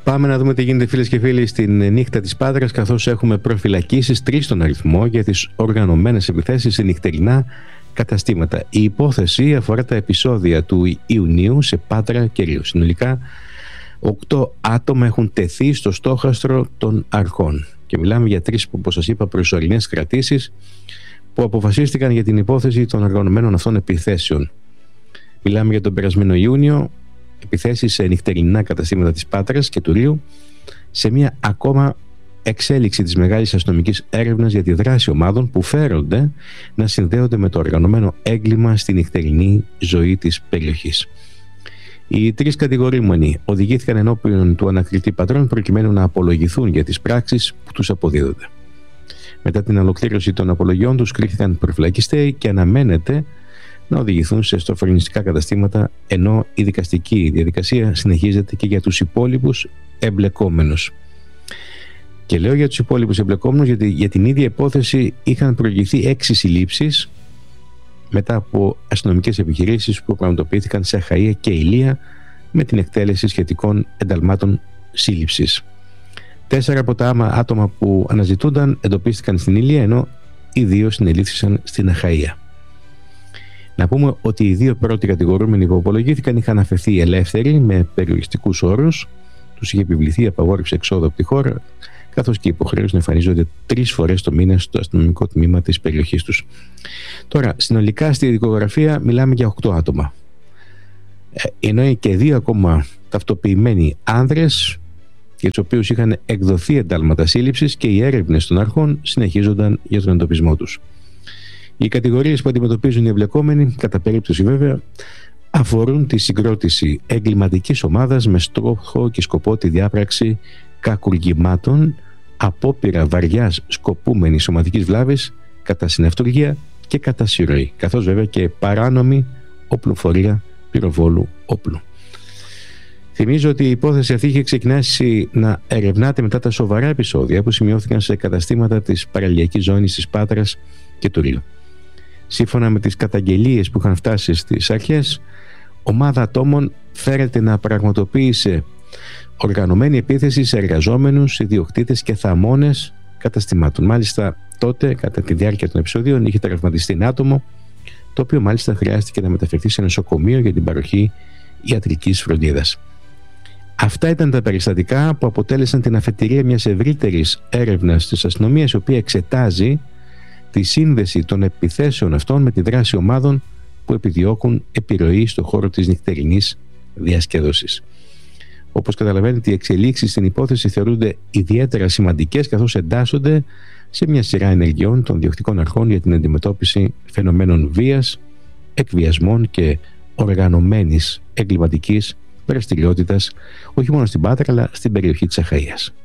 Πάμε να δούμε τι γίνεται, φίλες και φίλοι, στην νύχτα της Πάτρας, καθώς έχουμε προφυλακίσεις 3 στον αριθμό για τις οργανωμένες επιθέσεις σε νυχτερινά καταστήματα. Η υπόθεση αφορά τα επεισόδια του Ιουνίου σε Πάτρα και Ρίο. Συνολικά 8 άτομα έχουν τεθεί στο στόχαστρο των αρχών και μιλάμε για 3, όπως σας είπα, προσωρινές κρατήσεις που αποφασίστηκαν για την υπόθεση των οργανωμένων αυτών επιθέσεων. Μιλάμε για τον περασμένο Ιούνιο, επιθέσεις σε νυχτερινά καταστήματα της Πάτρας και του Ρίου, σε μια ακόμα εξέλιξη της μεγάλης αστυνομικής έρευνας για τη δράση ομάδων που φέρονται να συνδέονται με το οργανωμένο έγκλημα στη νυχτερινή ζωή της περιοχής. Οι 3 κατηγορούμενοι οδηγήθηκαν ενώπιον του ανακριτή πατρών προκειμένου να απολογηθούν για τις πράξεις που τους αποδίδονται. Μετά την ολοκλήρωση των απολογιών τους κρίθηκαν προφυλακιστέοι και αναμένεται να οδηγηθούν σε στοφρονιστικά καταστήματα, ενώ η δικαστική διαδικασία συνεχίζεται και για τους υπόλοιπους εμπλεκόμενους. Και λέω για τους υπόλοιπους εμπλεκόμενους γιατί για την ίδια υπόθεση είχαν προηγηθεί 6 συλλήψεις μετά από αστυνομικές επιχειρήσεις που πραγματοποιήθηκαν σε Αχαΐα και Ηλία με την εκτέλεση σχετικών ενταλμάτων σύλληψης. 4 από τα άτομα που αναζητούνταν εντοπίστηκαν στην Ηλία, ενώ οι 2 συνελήφθησαν στην Αχαΐα. Να πούμε ότι οι 2 πρώτοι κατηγορούμενοι που απολογήθηκαν είχαν αφαιθεί ελεύθεροι με περιοριστικούς όρους, τους είχε επιβληθεί απαγόρευση εξόδου από τη χώρα, καθώς και υποχρέωση να εμφανίζονται 3 φορές το μήνα στο αστυνομικό τμήμα της περιοχής τους. Τώρα, συνολικά στη δικογραφία μιλάμε για 8 άτομα. Ενώ και 2 ακόμα ταυτοποιημένοι άνδρες, για τους οποίους είχαν εκδοθεί εντάλματα σύλληψης και οι έρευνες των αρχών συνεχίζονταν για τον εντοπισμό τους. Οι κατηγορίες που αντιμετωπίζουν οι εμπλεκόμενοι, κατά περίπτωση βέβαια, αφορούν τη συγκρότηση εγκληματικής ομάδας με στόχο και σκοπό τη διάπραξη κακουργημάτων, απόπειρα βαριάς σκοπούμενης σωματικής βλάβης, κατά συναυτουργία και κατά συρροή, καθώς βέβαια και παράνομη οπλοφορία πυροβόλου όπλου. Θυμίζω ότι η υπόθεση αυτή είχε ξεκινήσει να ερευνάται μετά τα σοβαρά επεισόδια που σημειώθηκαν σε καταστήματα της παραλιακής ζώνης της Πάτρας και του Ρίου. Σύμφωνα με τις καταγγελίες που είχαν φτάσει στις αρχές, ομάδα ατόμων φέρεται να πραγματοποίησε οργανωμένη επίθεση σε εργαζόμενους, ιδιοκτήτες και θαμώνες καταστημάτων. Μάλιστα τότε, κατά τη διάρκεια των επεισοδίων, είχε τραυματιστεί ένα άτομο, το οποίο μάλιστα χρειάστηκε να μεταφερθεί σε νοσοκομείο για την παροχή ιατρικής φροντίδας. Αυτά ήταν τα περιστατικά που αποτέλεσαν την αφετηρία μιας ευρύτερης έρευνας της αστυνομίας, η οποία εξετάζει τη σύνδεση των επιθέσεων αυτών με τη δράση ομάδων που επιδιώκουν επιρροή στον χώρο της νυχτερινής διασκέδωσης. Όπως καταλαβαίνετε, οι εξελίξεις στην υπόθεση θεωρούνται ιδιαίτερα σημαντικές, καθώς εντάσσονται σε μια σειρά ενεργειών των διοκτικών αρχών για την αντιμετώπιση φαινομένων βίας, εκβιασμών και οργανωμένης εγκληματικής δραστηριότητας, όχι μόνο στην Πάτρα αλλά στην περιοχή της Αχαΐας.